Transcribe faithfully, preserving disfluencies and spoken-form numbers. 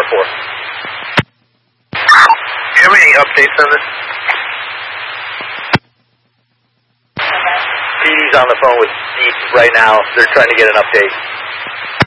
four. Do you have any updates on this? P D's on the phone with Steve right now. They're trying to get an update.